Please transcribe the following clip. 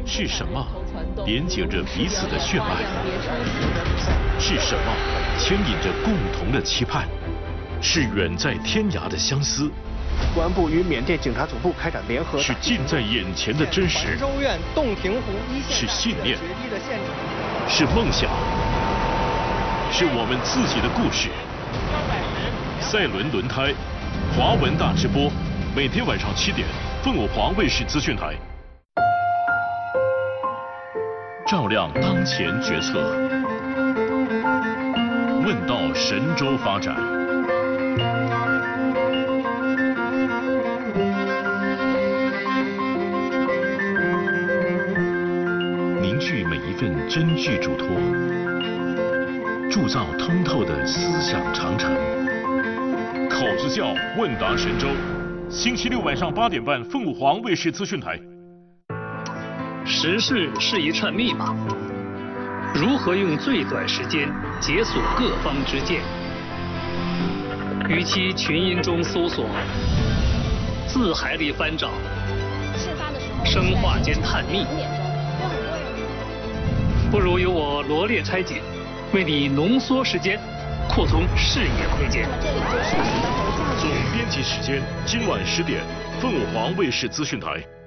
是什么连接着彼此的血脉？是什么牵引着共同的期盼？是远在天涯的相思。 公安部与缅甸警察总部开展联合。 是近在眼前的真实。 怀州院洞庭湖一线。 是信念。 决堤的现场。 是梦想。是我们自己的故事。赛轮轮胎，华文大直播，每天晚上7点，凤凰华卫视资讯台。照亮当前决策，问到神州发展。凝聚每一份真挚嘱托，铸造通透的思想长城。考之教问答神州，星期六晚上8点半，凤凰卫视资讯台。 时事是一串密码，如何用最短时间解锁各方之见？与其群音中搜索，字海里翻找，生化间探秘，不如由我罗列拆解，为你浓缩时间，扩充视野空间。 总编辑时间今晚10点，凤凰卫视资讯台。